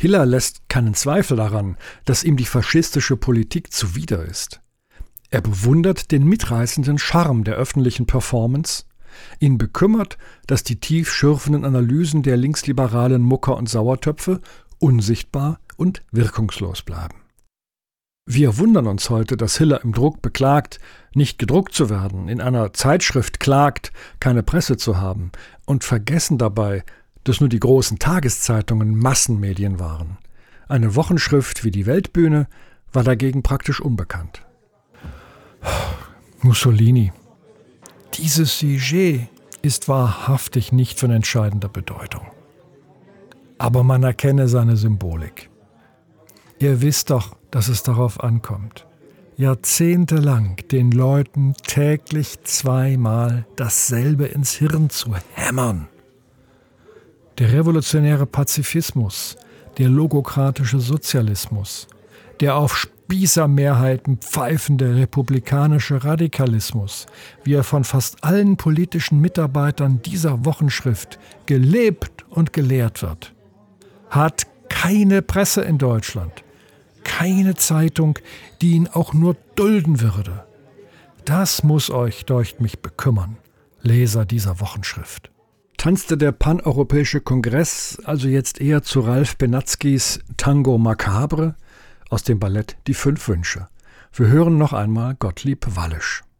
Hiller lässt keinen Zweifel daran, dass ihm die faschistische Politik zuwider ist. Er bewundert den mitreißenden Charme der öffentlichen Performance. Ihn bekümmert, dass die tief schürfenden Analysen der linksliberalen Mucker und Sauertöpfe unsichtbar und wirkungslos bleiben. Wir wundern uns heute, dass Hiller im Druck beklagt, nicht gedruckt zu werden, in einer Zeitschrift klagt, keine Presse zu haben und vergessen dabei, dass nur die großen Tageszeitungen Massenmedien waren. Eine Wochenschrift wie die Weltbühne war dagegen praktisch unbekannt. Mussolini. Dieses Sujet ist wahrhaftig nicht von entscheidender Bedeutung. Aber man erkenne seine Symbolik. Ihr wisst doch, dass es darauf ankommt, jahrzehntelang den Leuten täglich 2-mal dasselbe ins Hirn zu hämmern. Der revolutionäre Pazifismus, der logokratische Sozialismus, der auf Spießermehrheiten pfeifende republikanische Radikalismus, wie er von fast allen politischen Mitarbeitern dieser Wochenschrift gelebt und gelehrt wird, hat keine Presse in Deutschland, keine Zeitung, die ihn auch nur dulden würde. Das muss euch, deucht mich, bekümmern, Leser dieser Wochenschrift. Tanzte der Paneuropäische Kongress also jetzt eher zu Ralph Benatzkys Tango Macabre aus dem Ballett Die 5 Wünsche. Wir hören noch einmal Gottlieb Wallisch.